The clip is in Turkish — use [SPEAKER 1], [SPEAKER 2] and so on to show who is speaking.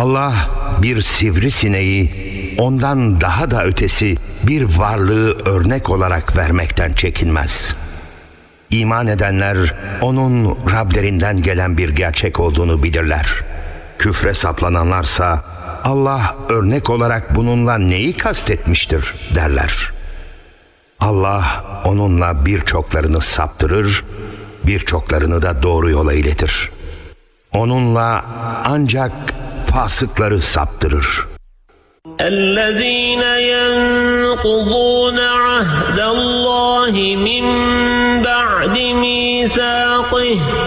[SPEAKER 1] Allah bir sivrisineği ondan daha da ötesi bir varlığı örnek olarak vermekten çekinmez. İman edenler onun Rablerinden gelen bir gerçek olduğunu bilirler. Küfre saplananlarsa Allah örnek olarak bununla neyi kastetmiştir derler. Allah onunla birçoklarını saptırır, birçoklarını da doğru yola iletir. Onunla ancak fasıkları saptırır.
[SPEAKER 2] الذين ينقضون عهد الله من بعد ميثاقه